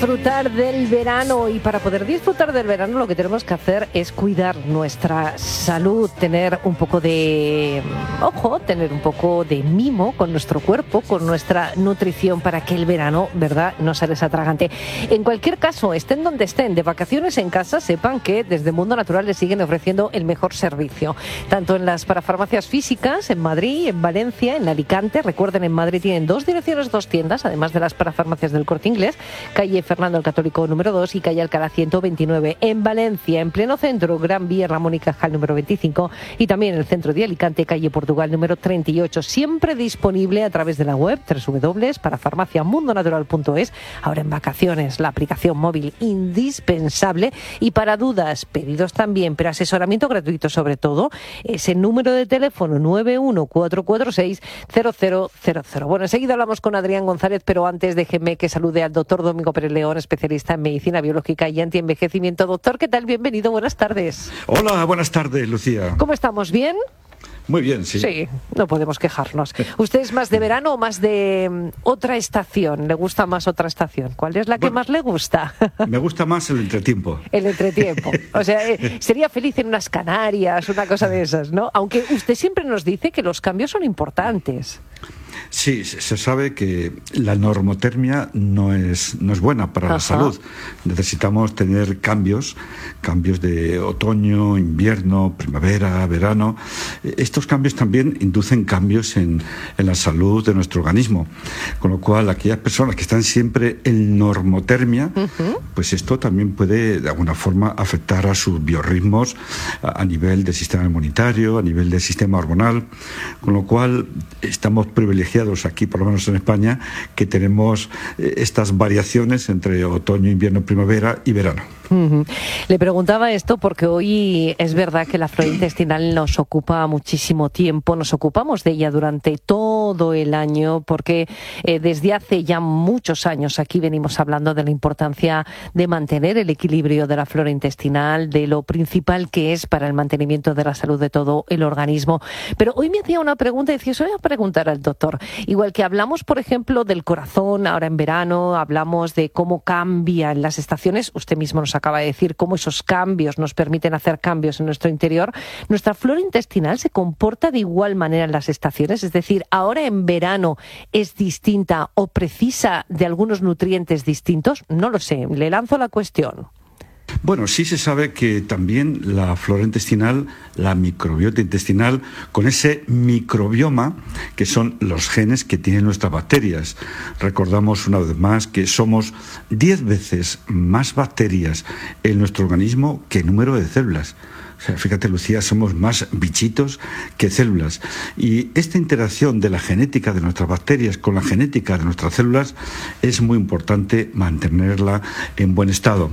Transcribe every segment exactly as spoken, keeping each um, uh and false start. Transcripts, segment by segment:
disfrutar del verano, y para poder disfrutar del verano lo que tenemos que hacer es cuidar nuestra salud, tener un poco de ojo, tener un poco de mimo con nuestro cuerpo, con nuestra nutrición, para que el verano, ¿verdad?, no sea desatragante. En cualquier caso, estén donde estén, de vacaciones en casa, sepan que desde Mundo Natural les siguen ofreciendo el mejor servicio, tanto en las parafarmacias físicas, en Madrid, en Valencia, en Alicante. Recuerden, en Madrid tienen dos direcciones, dos tiendas, además de las parafarmacias del Corte Inglés, calle Fernando el Católico número dos y calle Alcalá ciento veintinueve. En Valencia, en pleno centro, Gran Vía Ramón y Cajal número veinticinco, y también en el centro de Alicante, calle Portugal número treinta y ocho. Siempre disponible a través de la web doble u doble u doble u punto parafarmacia mundo natural punto es. Ahora en vacaciones, la aplicación móvil indispensable. Y para dudas, pedidos también, pero asesoramiento gratuito sobre todo, ese número de teléfono nueve uno cuatro cuatro seis cero cero cero cero. Bueno, enseguida hablamos con Adrián González, pero antes déjeme que salude al doctor Domingo Pérez León, especialista en medicina biológica y antienvejecimiento. Doctor, ¿qué tal? Bienvenido, buenas tardes. Hola, buenas tardes, Lucía. ¿Cómo estamos? ¿Bien? Muy bien, sí. Sí, no podemos quejarnos. ¿Usted es más de verano o más de um, otra estación? ¿Le gusta más otra estación? ¿Cuál es la que bueno, más le gusta? Me gusta más el entretiempo. El entretiempo. O sea, eh, sería feliz en unas Canarias, una cosa de esas, ¿no? Aunque usted siempre nos dice que los cambios son importantes. Sí, se sabe que la normotermia no es, no es buena para Ajá. la salud. Necesitamos tener cambios, cambios de otoño, invierno, primavera, verano. Estos cambios también inducen cambios en, en la salud de nuestro organismo. Con lo cual, aquellas personas que están siempre en normotermia, uh-huh. pues esto también puede, de alguna forma, afectar a sus biorritmos a, a nivel del sistema inmunitario, a nivel del sistema hormonal. Con lo cual, estamos privilegiados aquí, por lo menos en España, que tenemos eh, estas variaciones entre otoño, invierno, primavera y verano. Uh-huh. Le preguntaba esto porque hoy es verdad que la flora intestinal nos ocupa muchísimo tiempo, nos ocupamos de ella durante todo el año, porque eh, desde hace ya muchos años aquí venimos hablando de la importancia de mantener el equilibrio de la flora intestinal, de lo principal que es para el mantenimiento de la salud de todo el organismo. Pero hoy me hacía una pregunta y decía, eso voy a preguntar al doctor. Igual que hablamos, por ejemplo, del corazón ahora en verano, hablamos de cómo cambian las estaciones, usted mismo nos acaba de decir cómo esos cambios nos permiten hacer cambios en nuestro interior. ¿Nuestra flora intestinal se comporta de igual manera en las estaciones? Es decir, ¿ahora en verano es distinta o precisa de algunos nutrientes distintos? No lo sé, le lanzo la cuestión. Bueno, sí se sabe que también la flora intestinal, la microbiota intestinal, con ese microbioma, que son los genes que tienen nuestras bacterias. Recordamos una vez más que somos diez veces más bacterias en nuestro organismo que número de células. O sea, fíjate, Lucía, somos más bichitos que células. Y esta interacción de la genética de nuestras bacterias con la genética de nuestras células es muy importante mantenerla en buen estado.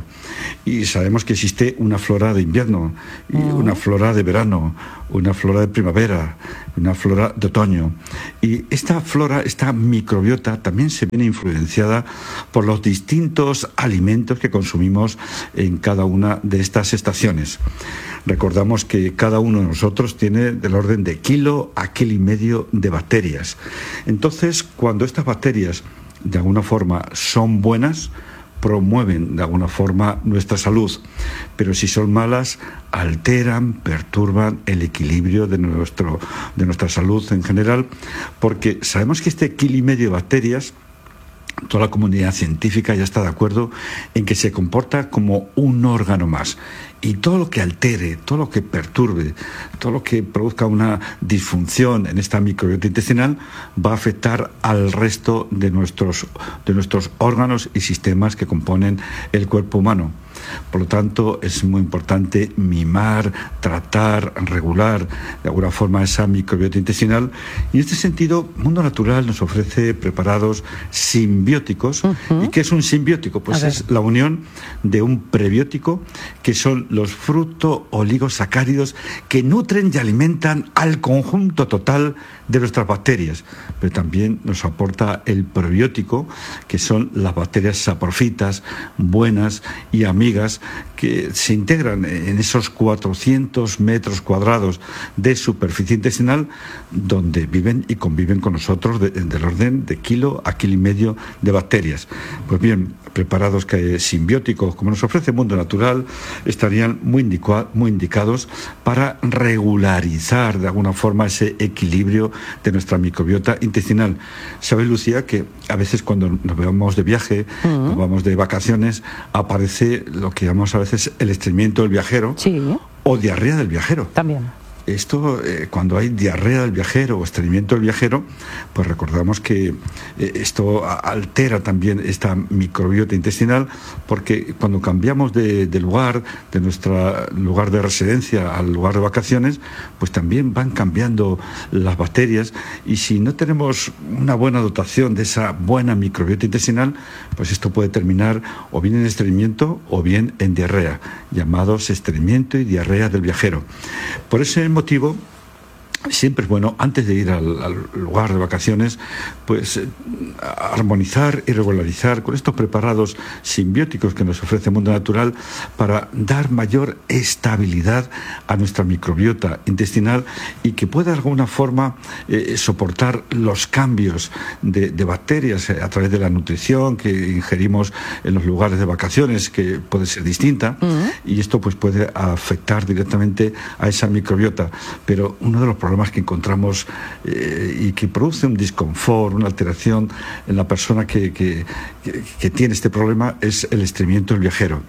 Y sabemos que existe una flora de invierno, y una flora de verano, una flora de primavera, una flora de otoño. Y esta flora, esta microbiota, también se viene influenciada por los distintos alimentos que consumimos en cada una de estas estaciones. Recordamos que cada uno de nosotros tiene del orden de kilo a kilo y medio de bacterias. Entonces, cuando estas bacterias de alguna forma son buenas, promueven de alguna forma nuestra salud, pero si son malas, alteran, perturban el equilibrio de, nuestro, de nuestra salud en general, porque sabemos que este kilo y medio de bacterias, toda la comunidad científica ya está de acuerdo en que se comporta como un órgano más. Y todo lo que altere, todo lo que perturbe, todo lo que produzca una disfunción en esta microbiota intestinal va a afectar al resto de nuestros, de nuestros órganos y sistemas que componen el cuerpo humano. Por lo tanto, es muy importante mimar, tratar, regular de alguna forma esa microbiota intestinal. Y en este sentido, Mundo Natural nos ofrece preparados simbióticos. Uh-huh. ¿Y qué es un simbiótico? Pues es la unión de un prebiótico, que son los fructooligosacáridos que nutren y alimentan al conjunto total de nuestras bacterias. Pero también nos aporta el probiótico, que son las bacterias saprofitas, buenas y amigas, que se integran en esos cuatrocientos metros cuadrados de superficie intestinal, donde viven y conviven con nosotros de, del orden de kilo a kilo y medio de bacterias. Pues bien, preparados que, simbióticos, como nos ofrece el mundo natural, estarían muy, indica, muy indicados para regularizar de alguna forma ese equilibrio de nuestra microbiota intestinal. ¿Sabes, Lucía, que a veces cuando nos vamos de viaje, uh-huh. nos vamos de vacaciones, aparece lo que llamamos a veces el estreñimiento del viajero, sí. o diarrea del viajero? También. Esto, eh, cuando hay diarrea del viajero o estreñimiento del viajero, pues recordamos que eh, esto altera también esta microbiota intestinal, porque cuando cambiamos de, de lugar, de nuestro lugar de residencia al lugar de vacaciones, pues también van cambiando las bacterias, y si no tenemos una buena dotación de esa buena microbiota intestinal, pues esto puede terminar o bien en estreñimiento o bien en diarrea, llamados estreñimiento y diarrea del viajero. Por ese motivo, siempre es bueno, antes de ir al, al lugar de vacaciones, pues eh, armonizar y regularizar con estos preparados simbióticos que nos ofrece el mundo natural para dar mayor estabilidad a nuestra microbiota intestinal y que pueda de alguna forma eh, soportar los cambios de, de bacterias eh, a través de la nutrición que ingerimos en los lugares de vacaciones, que puede ser distinta, uh-huh. y esto pues puede afectar directamente a esa microbiota. Pero uno de los problemas problemas que encontramos eh, y que produce un disconfort, una alteración en la persona que, que, que, que tiene este problema es el estreñimiento del viajero.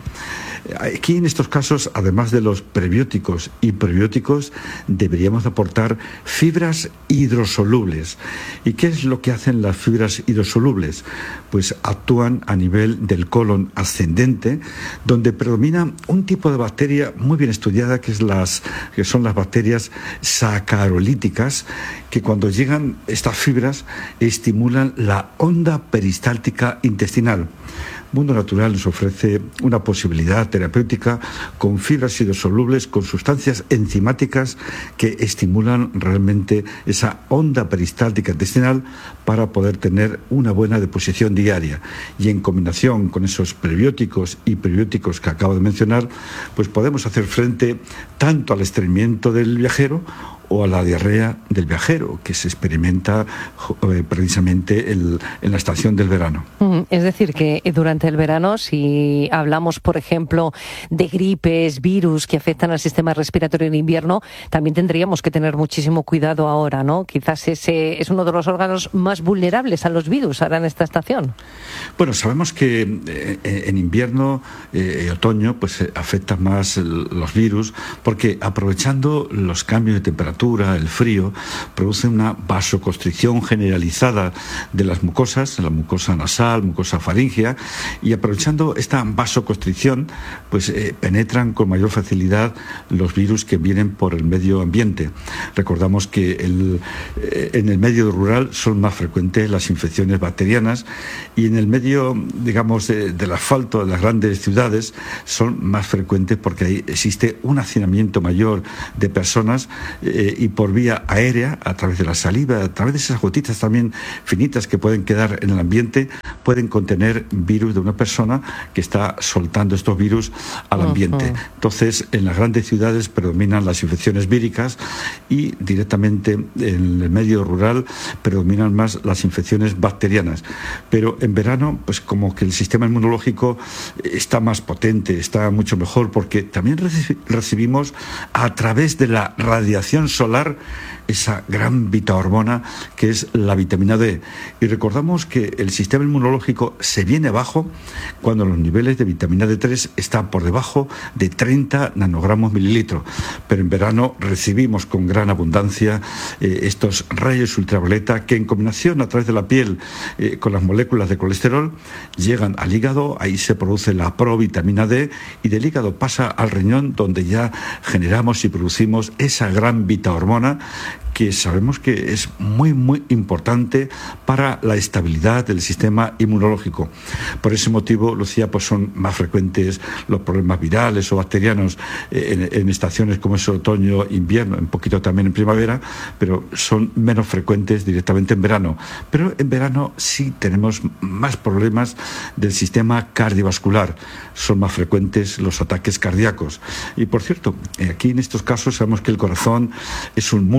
Aquí en estos casos, además de los prebióticos y prebióticos, deberíamos aportar fibras hidrosolubles. ¿Y qué es lo que hacen las fibras hidrosolubles? Pues actúan a nivel del colon ascendente, donde predomina un tipo de bacteria muy bien estudiada, que, es las, que son las bacterias sacarolíticas, que cuando llegan estas fibras estimulan la onda peristáltica intestinal. Mundo Natural nos ofrece una posibilidad terapéutica con fibras hidrosolubles, con sustancias enzimáticas que estimulan realmente esa onda peristáltica intestinal para poder tener una buena deposición diaria. Y en combinación con esos prebióticos y prebióticos que acabo de mencionar, pues podemos hacer frente tanto al estreñimiento del viajero o a la diarrea del viajero, que se experimenta eh, precisamente el, en la estación del verano. Es decir, que durante el verano, si hablamos, por ejemplo, de gripes, virus que afectan al sistema respiratorio en invierno, también tendríamos que tener muchísimo cuidado ahora, ¿no? Quizás ese es uno de los órganos más vulnerables a los virus ahora en esta estación. Bueno, sabemos que eh, en invierno y eh, otoño pues eh, afectan más los virus, porque aprovechando los cambios de temperatura, el frío, produce una vasoconstricción generalizada de las mucosas, la mucosa nasal, mucosa faríngea, y aprovechando esta vasoconstricción, pues eh, penetran con mayor facilidad los virus que vienen por el medio ambiente. Recordamos que el, eh, en el medio rural son más frecuentes las infecciones bacterianas, y en el medio, digamos, de, del asfalto de las grandes ciudades son más frecuentes porque ahí existe un hacinamiento mayor de personas, eh, y por vía aérea, a través de la saliva, a través de esas gotitas también finitas que pueden quedar en el ambiente, pueden contener virus de una persona que está soltando estos virus al ambiente. Uh-huh. Entonces, en las grandes ciudades predominan las infecciones víricas, y directamente en el medio rural predominan más las infecciones bacterianas. Pero en verano, pues como que el sistema inmunológico está más potente, está mucho mejor, porque también recibimos a través de la radiación solar esa gran vitahormona que es la vitamina D. Y recordamos que el sistema inmunológico se viene abajo cuando los niveles de vitamina D tres están por debajo de treinta nanogramos mililitro. Pero en verano recibimos con gran abundancia eh, estos rayos ultravioleta que, en combinación a través de la piel eh, con las moléculas de colesterol, llegan al hígado. Ahí se produce la provitamina D, y del hígado pasa al riñón, donde ya generamos y producimos esa gran vitahormona que sabemos que es muy, muy importante para la estabilidad del sistema inmunológico. Por ese motivo, Lucía, pues son más frecuentes los problemas virales o bacterianos en, en estaciones como es otoño, invierno, un poquito también en primavera, pero son menos frecuentes directamente en verano. Pero en verano sí tenemos más problemas del sistema cardiovascular. Son más frecuentes los ataques cardíacos. Y por cierto, aquí en estos casos sabemos que el corazón es un músculo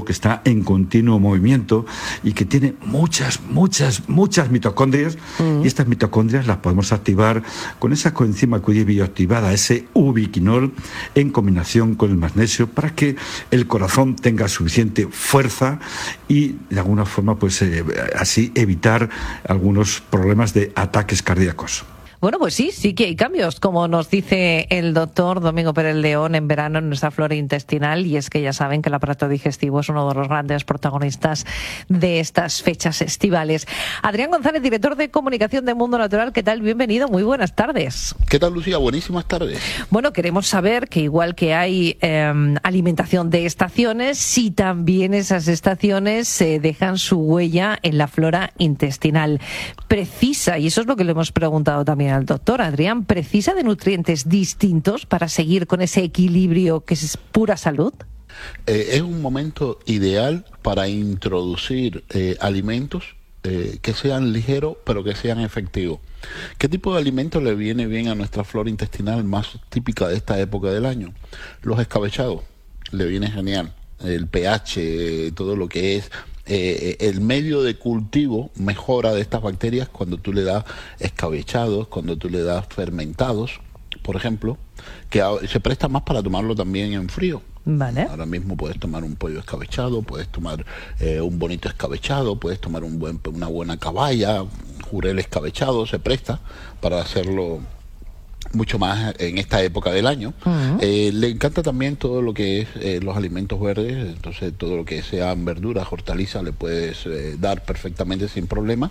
que está en continuo movimiento y que tiene muchas, muchas, muchas mitocondrias, mm. y estas mitocondrias las podemos activar con esa coenzima Q diez bioactivada, ese ubiquinol, en combinación con el magnesio, para que el corazón tenga suficiente fuerza y de alguna forma pues eh, así evitar algunos problemas de ataques cardíacos. Bueno, pues sí, sí que hay cambios, como nos dice el doctor Domingo Pérez León, en verano en nuestra flora intestinal, y es que ya saben que el aparato digestivo es uno de los grandes protagonistas de estas fechas estivales. Adrián González, director de comunicación de Mundo Natural, ¿qué tal? Bienvenido, muy buenas tardes. ¿Qué tal, Lucía? Buenísimas tardes. Bueno, queremos saber que igual que hay eh, alimentación de estaciones, si también esas estaciones eh, dejan su huella en la flora intestinal. Precisa, y eso es lo que le hemos preguntado también al doctor Adrián, ¿precisa de nutrientes distintos para seguir con ese equilibrio que es pura salud? Eh, es un momento ideal para introducir eh, alimentos eh, que sean ligeros pero que sean efectivos. ¿Qué tipo de alimento le viene bien a nuestra flora intestinal más típica de esta época del año? Los escabechados, le viene genial. El pH, todo lo que es Eh, el medio de cultivo mejora de estas bacterias cuando tú le das escabechados, cuando tú le das fermentados, por ejemplo, que se presta más para tomarlo también en frío. Vale. Ahora mismo puedes tomar un pollo escabechado, puedes tomar eh, un bonito escabechado, puedes tomar un buen, una buena caballa, un jurel escabechado, se presta para hacerlo mucho más en esta época del año. Uh-huh. Eh, le encanta también todo lo que es eh, los alimentos verdes, entonces todo lo que sean verduras, hortalizas, le puedes eh, dar perfectamente sin problema.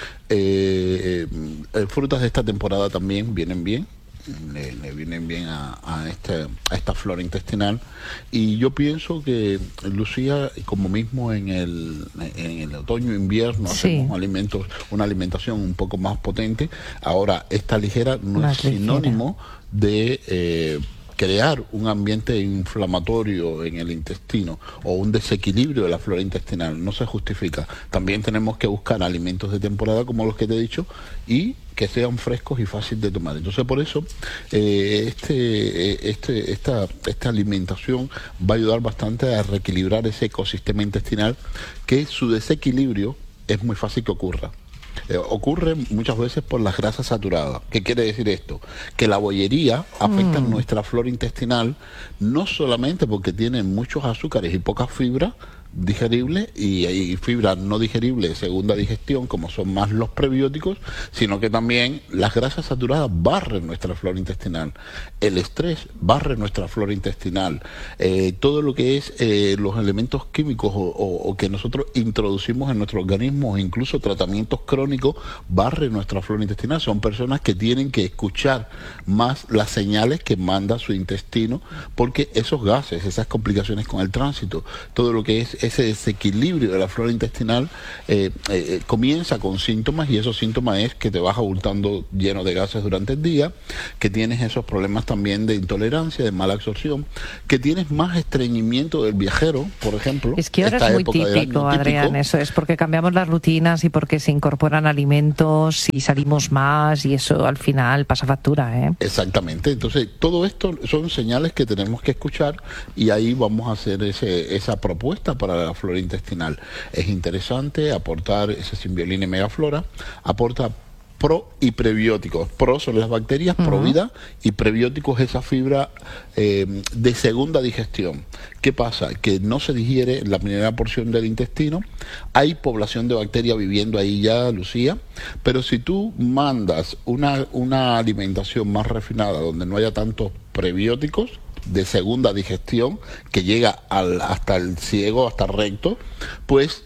Eh, eh, frutas de esta temporada también vienen bien, le, le vienen bien a, a, este, a esta flora intestinal, y yo pienso que, Lucía, como mismo en el, en el otoño-invierno sí. hacemos alimentos, una alimentación un poco más potente, ahora esta ligera no más es sinónimo ligera. de eh, crear un ambiente inflamatorio en el intestino o un desequilibrio de la flora intestinal, no se justifica. También tenemos que buscar alimentos de temporada como los que te he dicho y que sean frescos y fáciles de tomar. Entonces, por eso eh, este, este, esta, esta alimentación va a ayudar bastante a reequilibrar ese ecosistema intestinal, que su desequilibrio es muy fácil que ocurra. Eh, ocurre muchas veces por las grasas saturadas. ¿Qué quiere decir esto? Que la bollería afecta mm. a nuestra flora intestinal, no solamente porque tiene muchos azúcares y pocas fibras digeribles y, y fibras no digeribles de segunda digestión, como son más los prebióticos, sino que también las grasas saturadas barren nuestra flora intestinal, el estrés barre nuestra flora intestinal, eh, todo lo que es eh, los elementos químicos o, o, o que nosotros introducimos en nuestro organismo, incluso tratamientos crónicos, barre nuestra flora intestinal. Son personas que tienen que escuchar más las señales que manda su intestino, porque esos gases, esas complicaciones con el tránsito, todo lo que es ese desequilibrio de la flora intestinal eh, eh, comienza con síntomas, y esos síntomas es que te vas abultando lleno de gases durante el día, que tienes esos problemas también de intolerancia, de mala absorción, que tienes más estreñimiento del viajero, por ejemplo. Es que ahora es muy típico, Adrián, típico. Eso es porque cambiamos las rutinas y porque se incorporan alimentos y salimos más, y eso al final pasa factura, ¿eh? Exactamente. Entonces, todo esto son señales que tenemos que escuchar, y ahí vamos a hacer ese, esa propuesta para la flora intestinal. Es interesante aportar ese Symbiolina y Megaflora, aporta pro y prebióticos. Pro son las bacterias, uh-huh. pro vida, y prebióticos esa fibra eh, de segunda digestión. ¿Qué pasa? Que no se digiere en la primera porción del intestino, hay población de bacterias viviendo ahí ya, Lucía, pero si tú mandas una, una alimentación más refinada, donde no haya tantos prebióticos de segunda digestión, que llega al, hasta el ciego, hasta el recto, pues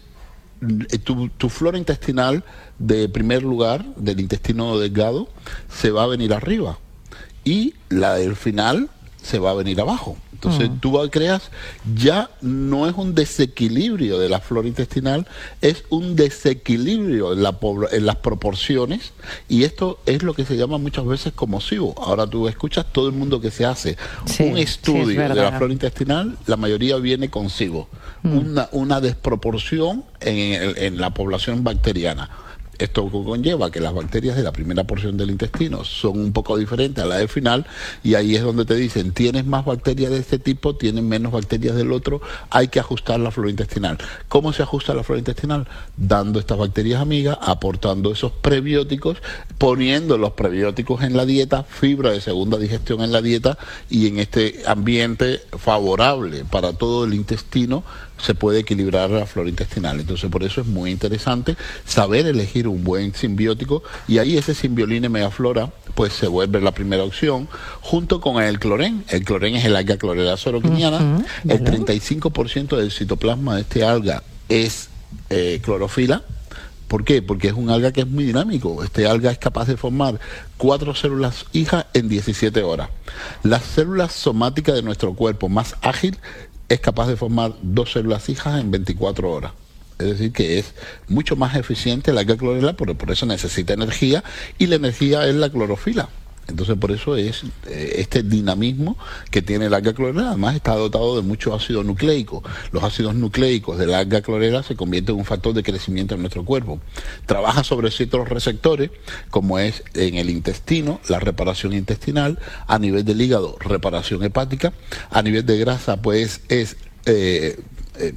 tu, tu flora intestinal de primer lugar, del intestino delgado, se va a venir arriba, y la del final se va a venir abajo. Entonces uh-huh. tú creas, ya no es un desequilibrio de la flora intestinal, es un desequilibrio en, la en las proporciones, y esto es lo que se llama muchas veces como SIBO. Ahora tú escuchas todo el mundo que se hace sí, un estudio sí, de la flora intestinal, la mayoría viene con SIBO, uh-huh. una, una desproporción en, en, en la población bacteriana. Esto conlleva que las bacterias de la primera porción del intestino son un poco diferentes a la del final, y ahí es donde te dicen, tienes más bacterias de este tipo, tienes menos bacterias del otro, hay que ajustar la flora intestinal. ¿Cómo se ajusta la flora intestinal? Dando estas bacterias amigas, aportando esos prebióticos, poniendo los prebióticos en la dieta, fibra de segunda digestión en la dieta, y en este ambiente favorable para todo el intestino se puede equilibrar la flora intestinal. Entonces, por eso es muy interesante saber elegir un buen simbiótico, y ahí ese Symbioline Megaflora pues se vuelve la primera opción, junto con el clorén. El clorén es el alga Chlorella sorokiniana. Uh-huh. El treinta y cinco por ciento del citoplasma de este alga es eh, clorofila. ¿Por qué? Porque es un alga que es muy dinámico. Este alga es capaz de formar cuatro células hijas en diecisiete horas. Las células somáticas de nuestro cuerpo más ágil es capaz de formar dos células hijas en veinticuatro horas. Es decir, que es mucho más eficiente el alga clorela, pero por eso necesita energía, y la energía es la clorofila. Entonces, por eso es eh, este dinamismo que tiene el alga clorela. Además, está dotado de mucho ácido nucleico. Los ácidos nucleicos del alga clorela se convierten en un factor de crecimiento en nuestro cuerpo. Trabaja sobre ciertos receptores, como es en el intestino, la reparación intestinal; a nivel del hígado, reparación hepática; a nivel de grasa, pues es... Eh, eh,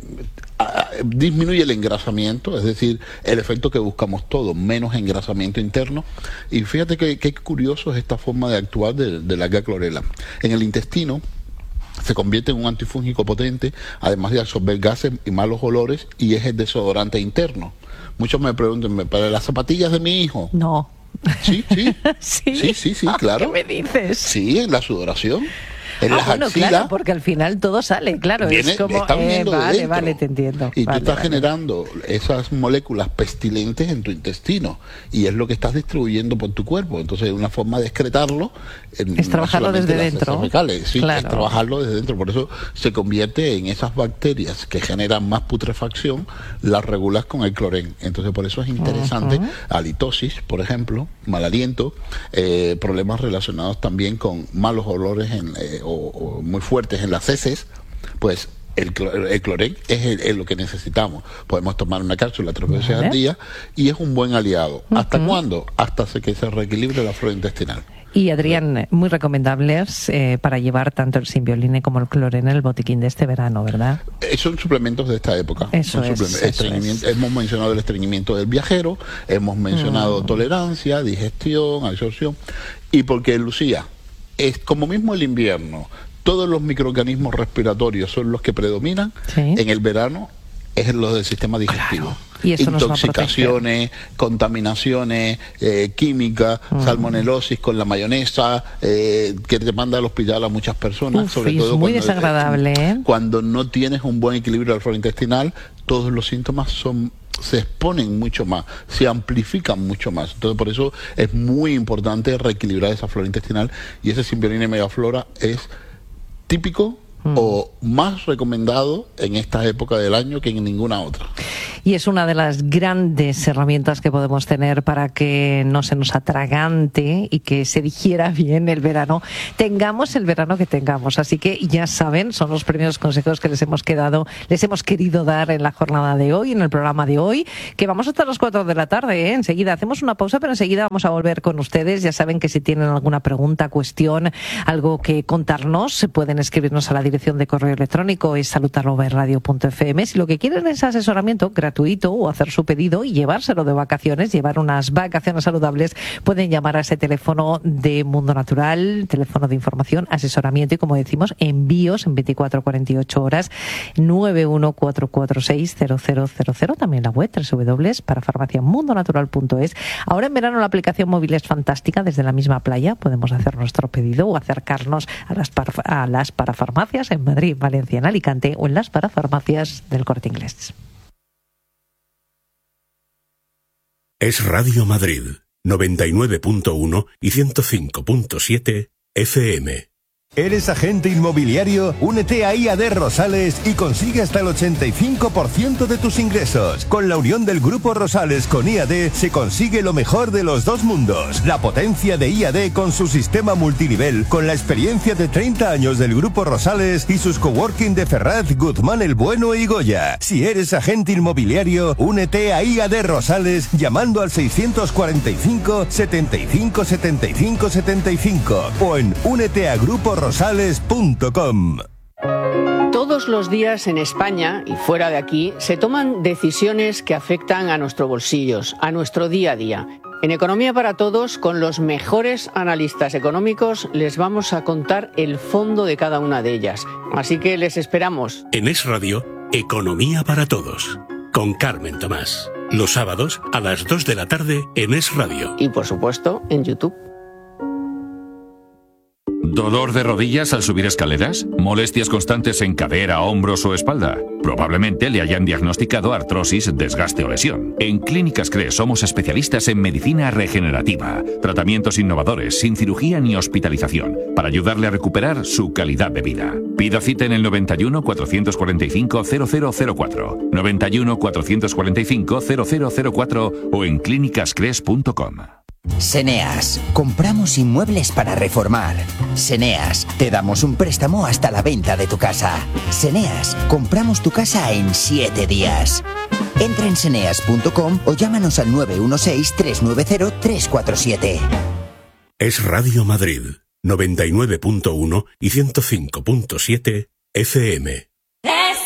a, disminuye el engrasamiento, es decir, el efecto que buscamos todos, menos engrasamiento interno. Y fíjate que, que curioso es esta forma de actuar de, de la alga clorela. En el intestino se convierte en un antifúngico potente, además de absorber gases y malos olores, y es el desodorante interno. Muchos me preguntan, ¿para las zapatillas de mi hijo? No. Sí, sí. ¿Sí? Sí, sí, sí, claro. ¿Qué me dices? Sí, en la sudoración. En ah, las bueno, axilas, claro, porque al final todo sale, claro. Viene, es como, está viniendo eh, de vale, dentro. vale, te entiendo. Y vale, tú estás vale. generando esas moléculas pestilentes en tu intestino, y es lo que estás distribuyendo por tu cuerpo. Entonces, una forma de excretarlo en, es trabajarlo no desde las dentro. Fecales, sí, claro. es trabajarlo desde dentro. Por eso se convierte en esas bacterias que generan más putrefacción, las regulas con el clorén. Entonces, por eso es interesante. Uh-huh. Halitosis, por ejemplo, mal aliento, eh, problemas relacionados también con malos olores en, eh, o, o muy fuertes en las heces, pues el, el clorén es, el, es lo que necesitamos. Podemos tomar una cápsula tres veces al día, y es un buen aliado. Uh-huh. ¿Hasta cuándo? Hasta que se reequilibre la flora intestinal. Y Adrián, muy recomendables eh, para llevar tanto el Symbioline como el clorén en el botiquín de este verano, ¿verdad? Eh, son suplementos de esta época. Eso son es, eso es. Hemos mencionado el estreñimiento del viajero, hemos mencionado mm. tolerancia, digestión, absorción, y porque, Lucía, es como mismo el invierno, todos los microorganismos respiratorios son los que predominan, ¿sí? En el verano es los del sistema digestivo. Claro. Y eso intoxicaciones, contaminaciones, eh, química, uh-huh. salmonelosis con la mayonesa, eh, que te manda al hospital a muchas personas. Uf, sobre es todo muy cuando, desagradable, ¿eh? Cuando no tienes un buen equilibrio del flora intestinal, todos los síntomas son se exponen mucho más, se amplifican mucho más. Entonces, por eso es muy importante reequilibrar esa flora intestinal, y ese Symbioline Megaflora es típico Mm. o más recomendado en esta época del año que en ninguna otra. Y es una de las grandes herramientas que podemos tener para que no se nos atragante y que se digiera bien el verano. Tengamos el verano que tengamos. Así que ya saben, son los primeros consejos que les hemos quedado, les hemos querido dar en la jornada de hoy, en el programa de hoy, que vamos hasta las cuatro de la tarde, ¿eh? Enseguida hacemos una pausa, pero enseguida vamos a volver con ustedes. Ya saben que si tienen alguna pregunta, cuestión, algo que contarnos, pueden escribirnos a la dirección de correo electrónico es salud arroba radio punto f m. Si lo que quieren es asesoramiento gratuito o hacer su pedido y llevárselo de vacaciones, llevar unas vacaciones saludables, pueden llamar a ese teléfono de Mundo Natural, teléfono de información, asesoramiento y, como decimos, envíos en veinticuatro a cuarenta y ocho horas, nueve uno cuatro cuatro seis cero cero cero cero, también la web doble u doble u doble u para farmacia mundo natural punto es. Ahora en verano la aplicación móvil es fantástica, desde la misma playa podemos hacer nuestro pedido o acercarnos a las, par, a las parafarmacias en Madrid, Valencia, en Alicante o en las parafarmacias del Corte Inglés. Es Radio Madrid, noventa y nueve punto uno y ciento cinco punto siete F M. ¿Eres agente inmobiliario? Únete a I A D Rosales y consigue hasta el ochenta y cinco por ciento de tus ingresos. Con la unión del Grupo Rosales con I A D se consigue lo mejor de los dos mundos. La potencia de I A D con su sistema multinivel, con la experiencia de treinta años del Grupo Rosales y sus coworking de Ferraz, Guzmán el Bueno y Goya. Si eres agente inmobiliario, únete a I A D Rosales llamando al seiscientos cuarenta y cinco, setenta y cinco, setenta y cinco, setenta y cinco o en únete a grupo rosales punto com. Todos los días en España y fuera de aquí se toman decisiones que afectan a nuestros bolsillos, a nuestro día a día. En Economía para Todos, con los mejores analistas económicos, les vamos a contar el fondo de cada una de ellas. Así que les esperamos. En Es Radio, Economía para Todos, con Carmen Tomás. Los sábados a las dos de la tarde en Es Radio. Y por supuesto, en YouTube. ¿Dolor de rodillas al subir escaleras? ¿Molestias constantes en cadera, hombros o espalda? Probablemente le hayan diagnosticado artrosis, desgaste o lesión. En Clínicas C R E somos especialistas en medicina regenerativa, tratamientos innovadores, sin cirugía ni hospitalización, para ayudarle a recuperar su calidad de vida. Pida cita en el noventa y uno, cuatrocientos cuarenta y cinco, cero cero cero cuatro, noventa y uno, cuatrocientos cuarenta y cinco, cero cero cero cuatro o en clínicas cres punto com. Seneas, compramos inmuebles para reformar. Seneas, te damos un préstamo hasta la venta de tu casa. Seneas, compramos tu casa en siete días. Entra en seneas punto com o llámanos al nueve uno seis, tres nueve cero, tres cuatro siete. Es Radio Madrid, noventa y nueve punto uno y ciento cinco punto siete F M.